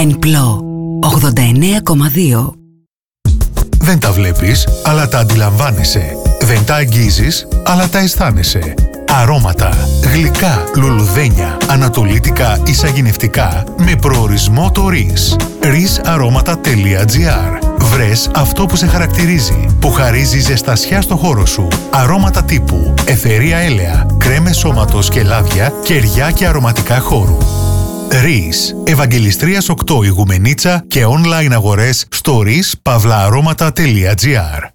Ενπλό 89,2. Δεν τα βλέπεις, αλλά τα αντιλαμβάνεσαι. Δεν τα αγγίζεις, αλλά τα αισθάνεσαι. Αρώματα, γλυκά, λουλουδένια, ανατολίτικα, εισαγηνευτικά, με προορισμό το RIS. risaroματα.gr. Βρες αυτό που σε χαρακτηρίζει, που χαρίζει ζεστασιά στο χώρο σου. Αρώματα τύπου αιθερία έλαια, κρέμες σώματος και λάδια, κεριά και αρωματικά χώρου. RIS. Ευαγγελιστρίας 8 Ηγουμενίτσα και online αγορές στο rispavlaaroματα.gr.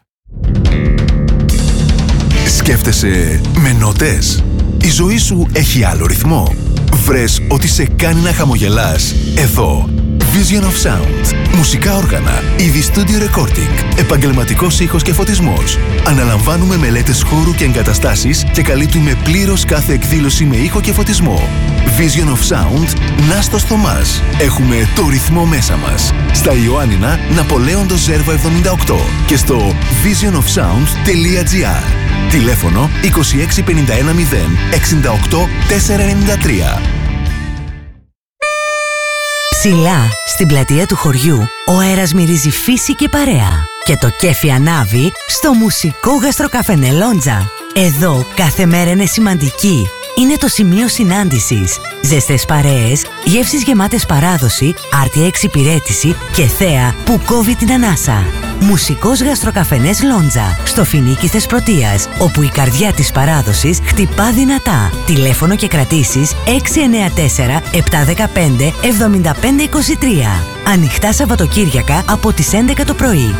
Σκέφτεσαι με νότες? Η ζωή σου έχει άλλο ρυθμό? Βρες ότι σε κάνει να χαμογελάς? Εδώ Vision of Sound. Μουσικά όργανα, είδη studio recording, επαγγελματικός ήχος και φωτισμός. Αναλαμβάνουμε μελέτες χώρου και εγκαταστάσεις και καλύπτουμε πλήρως κάθε εκδήλωση με ήχο και φωτισμό. Vision of Sound, Νάστος Θωμάς. Έχουμε το ρυθμό μέσα μας. Στα Ιωάννινα, Ναπολέοντος Ζέρβα 78 και στο visionofsound.gr. Τηλέφωνο 26 51 0 68 493. Ψηλά, στην πλατεία του χωριού, ο αέρας μυρίζει φύση και παρέα. Και το κέφι ανάβει στο μουσικό γαστροκαφενέ Λόντζα. Εδώ κάθε μέρα είναι σημαντική. Είναι το σημείο συνάντησης. Ζεστές παρέες, γεύσεις γεμάτες παράδοση, άρτια εξυπηρέτηση και θέα που κόβει την ανάσα. Μουσικός γαστροκαφενές Λόντζα, στο Φινίκι Θεσπρωτείας, όπου η καρδιά της παράδοσης χτυπά δυνατά. Τηλέφωνο και κρατήσεις 694 715 7523. Ανοιχτά Σαββατοκύριακα από τις 11 το πρωί.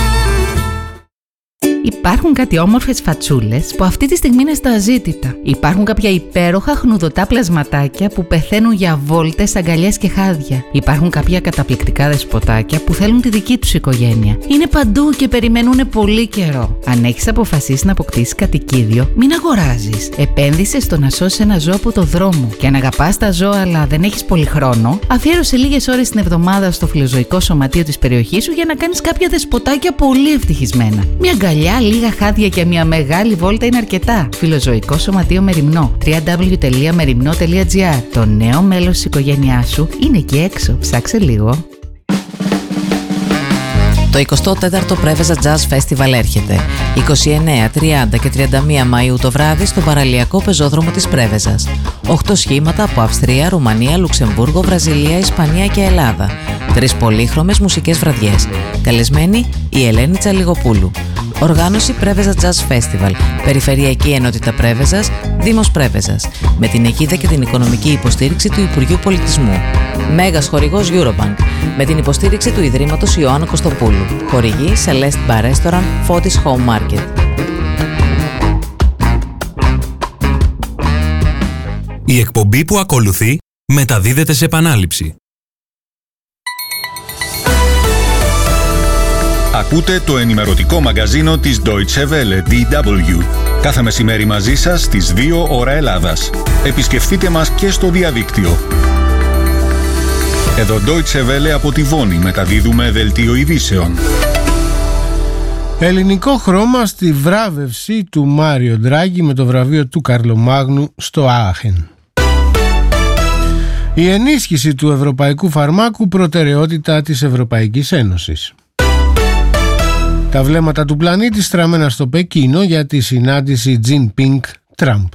Υπάρχουν κάτι όμορφες φατσούλες που αυτή τη στιγμή είναι στα αζήτητα. Υπάρχουν κάποια υπέροχα χνουδωτά πλασματάκια που πεθαίνουν για βόλτες, αγκαλιές και χάδια. Υπάρχουν κάποια καταπληκτικά δεσποτάκια που θέλουν τη δική τους οικογένεια. Είναι παντού και περιμένουν πολύ καιρό. Αν έχεις αποφασίσει να αποκτήσεις κατοικίδιο, μην αγοράζεις. Επένδυσε στο να σώσεις ένα ζώο από το δρόμο. Και αν αγαπάς τα ζώα αλλά δεν έχεις πολύ χρόνο, αφιέρωσε λίγες ώρες την εβδομάδα στο φιλοζωικό σωματείο της περιοχής σου για να κάνεις κάποια δεσποτάκια πολύ ευτυχισμένα. Μια αγκαλιά, λίγα χάδια και μια μεγάλη βόλτα είναι αρκετά. Φιλοζωικό Σωματείο Μεριμνό. www.merimno.gr. Το νέο μέλος της οικογένειάς σου είναι εκεί έξω. Ψάξε λίγο. Το 24ο Πρέβεζα Jazz Festival έρχεται. 29, 30 και 31 Μαΐου το βράδυ στον παραλιακό πεζόδρομο της Πρέβεζας. 8 σχήματα από Αυστρία, Ρουμανία, Λουξεμβούργο, Βραζιλία, Ισπανία και Ελλάδα. 3 πολύχρωμες μουσικές βραδιές. Καλεσμένη η Ελένη Τσαλιγοπούλου. Οργάνωση Πρέβεζα Jazz Festival. Περιφερειακή Ενότητα Πρέβεζας, Δήμος Πρέβεζας. Με την αιγίδα και την οικονομική υποστήριξη του Υπουργείου Πολιτισμού. Μέγας χορηγός Eurobank. Με την υποστήριξη του Ιδρύματος Ιωάννου Κωστοπούλου. Χορηγή Celeste Bar Restaurant, Fotis Home Market. Η εκπομπή που ακολουθεί μεταδίδεται σε επανάληψη. Ακούτε το ενημερωτικό μαγκαζίνο της Deutsche Welle, DW. Κάθε μεσημέρι μαζί σας στις 2 ώρα Ελλάδας. Επισκεφτείτε μας και στο διαδίκτυο. Εδώ Deutsche Welle από τη Βόνη μεταδίδουμε δελτίο ειδήσεων. Ελληνικό χρώμα στη βράβευση του Μάριο Ντράγκη με το βραβείο του Καρλομάγνου στο Άαχεν. Η ενίσχυση του ευρωπαϊκού φαρμάκου προτεραιότητα της Ευρωπαϊκής Ένωσης. Τα βλέμματα του πλανήτη στραμμένα στο Πεκίνο για τη συνάντηση Τζιν-Πινγκ-Τραμπ.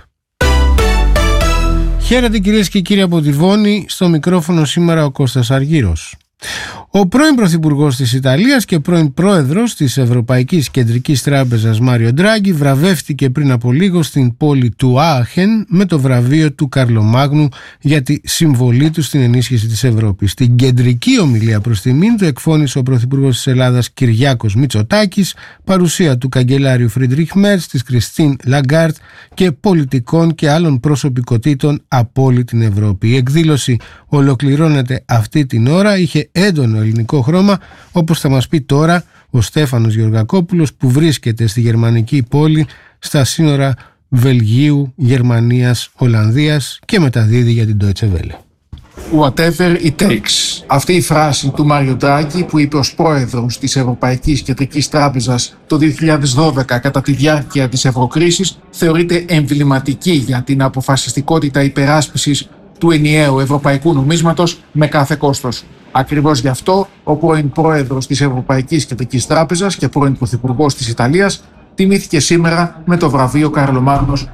Χαίρετε κυρίες και κύριοι από τη Βόνη, στο μικρόφωνο σήμερα ο Κώστας Αργύρος. Ο πρώην Πρωθυπουργός της Ιταλίας και πρώην Πρόεδρος της Ευρωπαϊκής Κεντρικής Τράπεζας Μάριο Ντράγκη βραβεύτηκε πριν από λίγο στην πόλη του Άαχεν με το βραβείο του Καρλομάγνου για τη συμβολή του στην ενίσχυση της Ευρώπης. Στην κεντρική ομιλία προς τιμήν του εκφώνησε ο Πρωθυπουργός της Ελλάδας Κυριάκος Μητσοτάκης, παρουσία του καγκελάριου Φριντριχ Μέρτς, της Κριστίν Λαγκάρτ και πολιτικών και άλλων προσωπικότητων από όλη την Ευρώπη. Η εκδήλωση ολοκληρώνεται αυτή την ώρα, είχε έντονο ελληνικό χρώμα, όπως θα μας πει τώρα ο Στέφανος Γεωργακόπουλος, που βρίσκεται στη γερμανική πόλη στα σύνορα Βελγίου, Γερμανίας, Ολλανδίας και μεταδίδει για την Deutsche Welle. Whatever it takes. Αυτή η φράση του Μάριο Ντράγκη που είπε ως πρόεδρος της Ευρωπαϊκής Κεντρικής Τράπεζας το 2012 κατά τη διάρκεια της ευρωκρίσης θεωρείται εμβληματική για την αποφασιστικότητα υπεράσπισης του ενιαίου ευρωπαϊκού νομίσματος με κάθε κόστος. Ακριβώς γι' αυτό, ο πρώην πρόεδρος της Ευρωπαϊκής Κεντρικής Τράπεζας και πρώην πρωθυπουργός της Ιταλίας τιμήθηκε σήμερα με το βραβείο Καρλομάγνος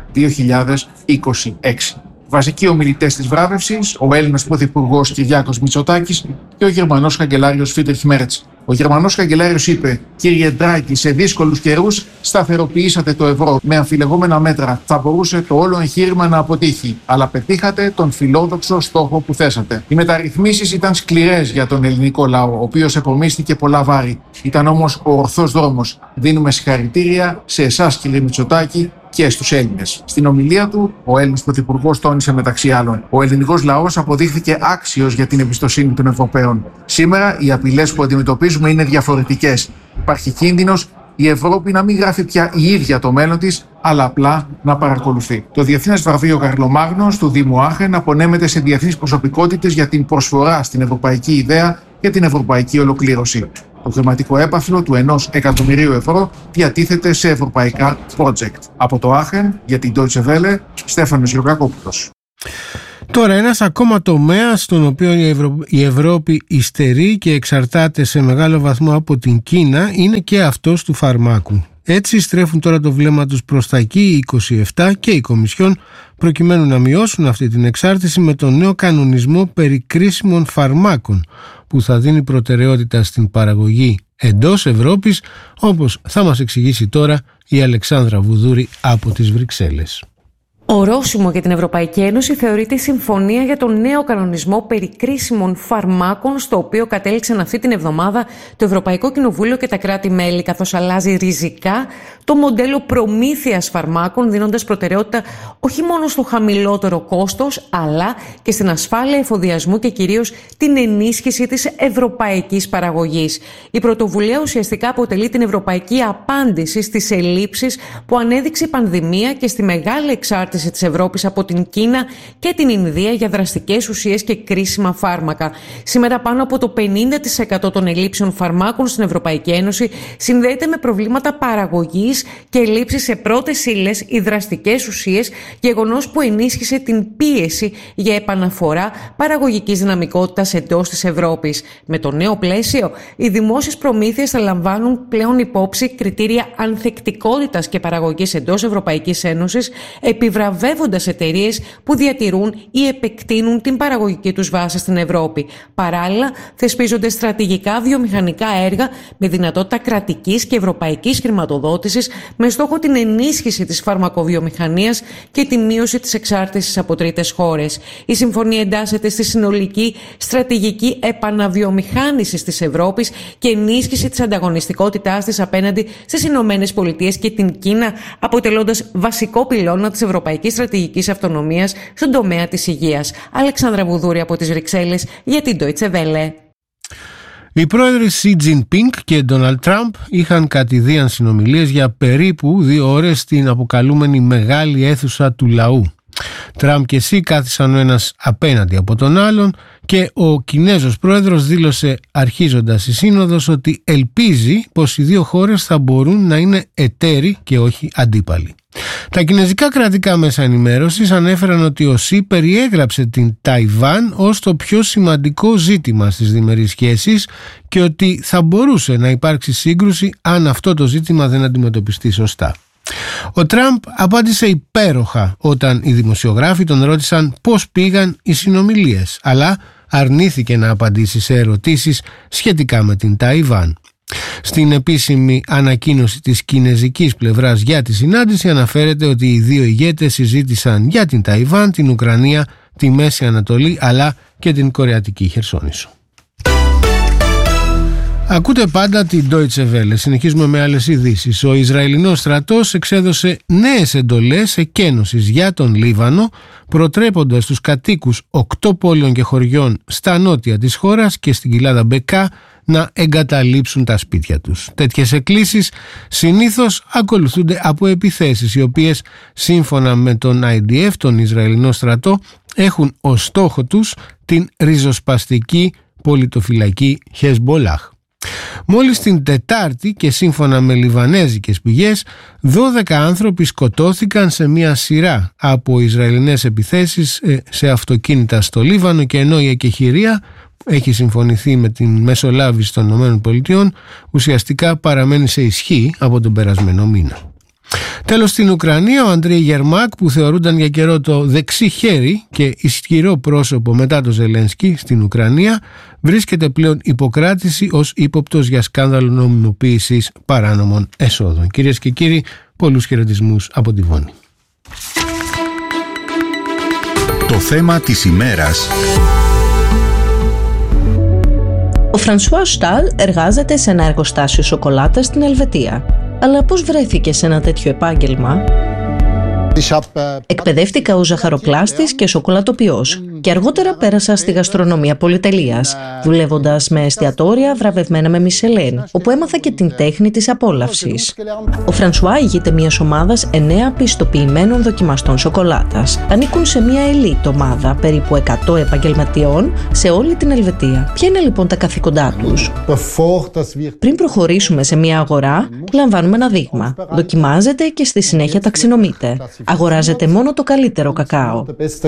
2026. Βασικοί ομιλητές της βράβευσης, ο Έλληνας πρωθυπουργός Κυριάκος Μητσοτάκης και ο Γερμανός καγκελάριος Φρίντριχ Μέρτς. Ο Γερμανός καγκελάριος είπε: «Κύριε Ντράγκη, σε δύσκολους καιρούς σταθεροποιήσατε το ευρώ με αμφιλεγόμενα μέτρα. Θα μπορούσε το όλο εγχείρημα να αποτύχει, αλλά πετύχατε τον φιλόδοξο στόχο που θέσατε. Οι μεταρρυθμίσεις ήταν σκληρές για τον ελληνικό λαό, ο οποίος επομίστηκε πολλά βάρη. Ήταν όμως ο ορθός δρόμος. Δίνουμε συγχαρητήρια σε εσάς, κύριε Μητσοτάκη, και στους Έλληνες». Στην ομιλία του, ο Έλληνας πρωθυπουργός τόνισε μεταξύ άλλων: «Ο ελληνικός λαός αποδείχθηκε άξιος για την εμπιστοσύνη των Ευρωπαίων. Σήμερα οι απειλές που αντιμετωπίζουμε είναι διαφορετικές. Υπάρχει κίνδυνος η Ευρώπη να μην γράφει πια η ίδια το μέλλον της, αλλά απλά να παρακολουθεί». Το Διεθνές Βραβείο Καρλομάγνος του Δήμου Άχεν απονέμεται σε διεθνείς προσωπικότητες για την προσφορά στην ευρωπαϊκή ιδέα και την ευρωπαϊκή ολοκλήρωση. Το χρηματικό έπαθλο του 1 εκατομμυρίου ευρώ διατίθεται σε ευρωπαϊκά project. Από το Άχεν, για την Deutsche Welle, Στέφανος Γιωργακόπουλος. Τώρα, ένας ακόμα τομέας στον οποίο η Ευρώπη υστερεί και εξαρτάται σε μεγάλο βαθμό από την Κίνα είναι και αυτός του φαρμάκου. Έτσι στρέφουν τώρα το βλέμμα τους προς τα εκεί οι 27 και η Κομισιόν, προκειμένου να μειώσουν αυτή την εξάρτηση με τον νέο κανονισμό περί κρίσιμων φαρμάκων που θα δίνει προτεραιότητα στην παραγωγή εντός Ευρώπης, όπως θα μας εξηγήσει τώρα η Αλεξάνδρα Βουδούρη από τις Βρυξέλλες. Ορόσημο για την Ευρωπαϊκή Ένωση θεωρείται η συμφωνία για τον νέο κανονισμό περί κρίσιμων φαρμάκων, στο οποίο κατέληξαν αυτή την εβδομάδα το Ευρωπαϊκό Κοινοβούλιο και τα κράτη-μέλη, καθώς αλλάζει ριζικά το μοντέλο προμήθειας φαρμάκων, δίνοντας προτεραιότητα όχι μόνο στο χαμηλότερο κόστος, αλλά και στην ασφάλεια εφοδιασμού και κυρίως την ενίσχυση της ευρωπαϊκής παραγωγής. Η πρωτοβουλία ουσιαστικά αποτελεί την ευρωπαϊκή απάντηση στις ελλείψεις που ανέδειξε η πανδημία και στη μεγάλη εξάρτηση της Ευρώπης από την Κίνα και την Ινδία για δραστικές ουσίες και κρίσιμα φάρμακα. Σήμερα πάνω από το 50% των ελλείψεων φαρμάκων στην Ευρωπαϊκή Ένωση συνδέεται με προβλήματα παραγωγής και ελλείψεις σε πρώτες ύλες ή δραστικές ουσίες, γεγονός που ενίσχυσε την πίεση για επαναφορά παραγωγικής δυναμικότητας εντός της Ευρώπης. Με το νέο πλαίσιο, οι δημόσιες προμήθειες θα λαμβάνουν πλέον υπόψη κριτήρια ανθεκτικότητας και παραγωγής εντός Ευρωπαϊκής Ένωσης, επιβραβεύοντας εταιρείες που διατηρούν ή επεκτείνουν την παραγωγική τους βάση στην Ευρώπη. Παράλληλα, θεσπίζονται στρατηγικά βιομηχανικά έργα με δυνατότητα κρατικής και ευρωπαϊκής χρηματοδότησης, με στόχο την ενίσχυση της φαρμακοβιομηχανίας και τη μείωση της εξάρτησης από τρίτες χώρες. Η συμφωνία εντάσσεται στη συνολική στρατηγική επαναβιομηχάνησης της Ευρώπης και ενίσχυση της ανταγωνιστικότητάς της απέναντι στις Ηνωμένες Πολιτείες και την Κίνα, αποτελώντας βασικό πυλώνα της Ευρωπαϊκής Στρατηγικής Αυτονομίας στον τομέα της υγείας. Αλεξάνδρα Βουδούρη από τις Βρυξέλλες για την Deutsche Welle. Οι πρόεδροι Xi Jinping και Donald Trump είχαν κατηδίαν συνομιλίες για περίπου 2 ώρες στην αποκαλούμενη μεγάλη αίθουσα του λαού. Τραμπ και Xi κάθισαν ο ένας απέναντι από τον άλλον και ο Κινέζος πρόεδρος δήλωσε αρχίζοντας η σύνοδος ότι ελπίζει πως οι δύο χώρες θα μπορούν να είναι εταίροι και όχι αντίπαλοι. Τα κινέζικα κρατικά μέσα ενημέρωσης ανέφεραν ότι ο Xi περιέγραψε την Ταϊβάν ως το πιο σημαντικό ζήτημα στις διμερείς σχέσεις και ότι θα μπορούσε να υπάρξει σύγκρουση αν αυτό το ζήτημα δεν αντιμετωπιστεί σωστά. Ο Τραμπ απάντησε υπέροχα όταν οι δημοσιογράφοι τον ρώτησαν πώς πήγαν οι συνομιλίες, αλλά αρνήθηκε να απαντήσει σε ερωτήσεις σχετικά με την Ταϊβάν. Στην επίσημη ανακοίνωση της κινέζικης πλευράς για τη συνάντηση αναφέρεται ότι οι δύο ηγέτες συζήτησαν για την Ταϊβάν, την Ουκρανία, τη Μέση Ανατολή αλλά και την Κορεατική Χερσόνησο. Ακούτε πάντα την Deutsche Welle. Συνεχίζουμε με άλλες ειδήσεις. Ο Ισραηλινός στρατός εξέδωσε νέες εντολές εκένωσης για τον Λίβανο, προτρέποντας τους κατοίκους 8 πόλεων και χωριών στα νότια της χώρας και στην κοιλάδα Μπεκά να εγκαταλείψουν τα σπίτια τους. Τέτοιες εκκλήσεις συνήθως ακολουθούνται από επιθέσεις, οι οποίες σύμφωνα με τον IDF, τον Ισραηλινό στρατό, έχουν ως στόχο τους την ριζοσπαστική πολιτοφυλακή Χεσμπολάχ. Μόλις την Τετάρτη και σύμφωνα με λιβανέζικες πηγές 12 άνθρωποι σκοτώθηκαν σε μια σειρά από Ισραηλινές επιθέσεις σε αυτοκίνητα στο Λίβανο, και ενώ η εκεχηρία έχει συμφωνηθεί με την μεσολάβηση των ΗΠΑ ουσιαστικά παραμένει σε ισχύ από τον περασμένο μήνα. Τέλος, στην Ουκρανία, ο Αντρέι Γερμάκ, που θεωρούνταν για καιρό το δεξί χέρι και ισχυρό πρόσωπο μετά το Ζελένσκι στην Ουκρανία, βρίσκεται πλέον υποκράτηση ως ύποπτος για σκάνδαλο νομιμοποίησης παράνομων εσόδων. Κυρίες και κύριοι, πολλούς χαιρετισμούς από τη Βόνη. Το θέμα της ημέρας. Ο Φρανσουά Στάλ εργάζεται σε ένα εργοστάσιο σοκολάτας στην Ελβετία. Αλλά πώς βρέθηκε σε ένα τέτοιο επάγγελμα? Εκπαιδεύτηκα ως ζαχαροπλάστης και σοκολατοποιός και αργότερα πέρασα στη γαστρονομία πολυτελείας, δουλεύοντας με εστιατόρια βραβευμένα με Μισελέν, όπου έμαθα και την τέχνη της απόλαυσης. Ο Φρανσουά ηγείται μιας ομάδας 9 πιστοποιημένων δοκιμαστών σοκολάτας. Ανήκουν σε μια ελίτ ομάδα περίπου 100 επαγγελματιών σε όλη την Ελβετία. Ποια είναι λοιπόν τα καθήκοντά τους? Πριν προχωρήσουμε σε μια αγορά, λαμβάνουμε ένα δείγμα. Δοκιμάζεται και στη συνέχεια ταξινομείται. Αγοράζεται μόνο το καλύτερο κακάο.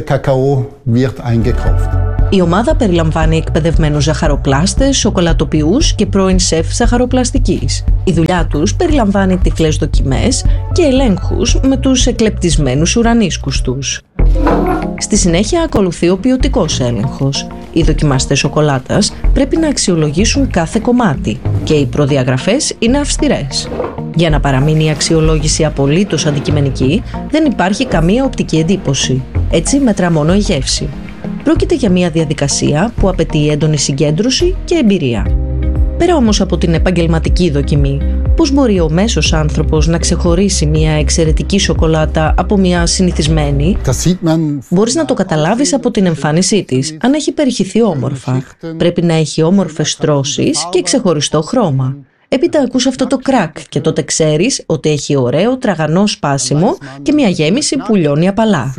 Η ομάδα περιλαμβάνει εκπαιδευμένους ζαχαροπλάστες, σοκολατοποιούς και πρώην σεφ ζαχαροπλαστικής. Η δουλειά τους περιλαμβάνει τυφλές δοκιμές και ελέγχους με τους εκλεπτισμένους ουρανίσκους τους. Στη συνέχεια ακολουθεί ο ποιοτικός έλεγχος. Οι δοκιμαστές σοκολάτας πρέπει να αξιολογήσουν κάθε κομμάτι και οι προδιαγραφές είναι αυστηρές. Για να παραμείνει η αξιολόγηση απολύτως αντικειμενική, δεν υπάρχει καμία οπτική εντύπωση. Έτσι μετρά μόνο η γεύση. Πρόκειται για μια διαδικασία που απαιτεί έντονη συγκέντρωση και εμπειρία. Πέρα όμως από την επαγγελματική δοκιμή, πώς μπορεί ο μέσος άνθρωπος να ξεχωρίσει μια εξαιρετική σοκολάτα από μια συνηθισμένη? Μπορείς να το καταλάβεις από την εμφάνισή της, αν έχει περιχυθεί όμορφα. Πρέπει να έχει όμορφες στρώσεις και ξεχωριστό χρώμα. Έπειτα ακούς αυτό το κρακ και τότε ξέρεις ότι έχει ωραίο τραγανό σπάσιμο και μια γέμιση που λιώνει απαλά.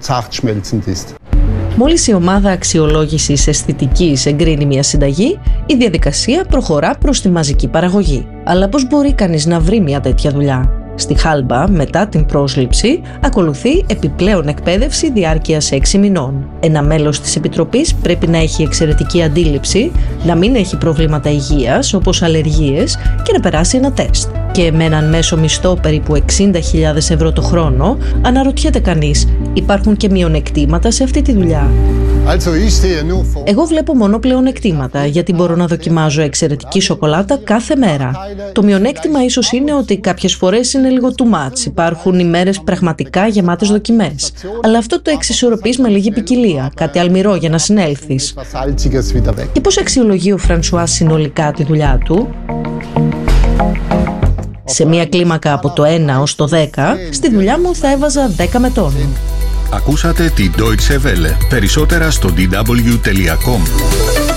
Μόλις η ομάδα αξιολόγησης αισθητικής εγκρίνει μια συνταγή, η διαδικασία προχωρά προς τη μαζική παραγωγή. Αλλά πώς μπορεί κανείς να βρει μια τέτοια δουλειά? Στη Χάλμπα, μετά την πρόσληψη, ακολουθεί επιπλέον εκπαίδευση διάρκειας 6 μηνών. Ένα μέλος της Επιτροπής πρέπει να έχει εξαιρετική αντίληψη, να μην έχει προβλήματα υγείας όπως αλλεργίες και να περάσει ένα τεστ. Και με έναν μέσο μισθό περίπου 60.000 ευρώ το χρόνο, αναρωτιέται κανείς, υπάρχουν και μειονεκτήματα σε αυτή τη δουλειά? Εγώ βλέπω μόνο πλεονεκτήματα, γιατί μπορώ να δοκιμάζω εξαιρετική σοκολάτα κάθε μέρα. Το μειονέκτημα ίσως είναι ότι κάποιες φορές είναι λίγο too much. Υπάρχουν ημέρες πραγματικά γεμάτες δοκιμές. Αλλά αυτό το εξισορροπείς με λίγη ποικιλία, κάτι αλμυρό για να συνέλθεις. Και πώς αξιολογεί ο Φρανσουά συνολικά τη δουλειά του? Σε μια κλίμακα από το 1 ως το 10, στη δουλειά μου θα έβαζα 10 με τόνο. Ακούσατε την Deutsche Welle. Περισσότερα στο dw.com.